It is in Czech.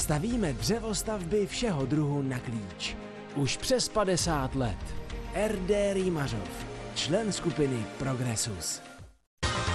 Stavíme dřevostavby všeho druhu na klíč. Už přes 50 let. RD Rýmařov, člen skupiny Progressus.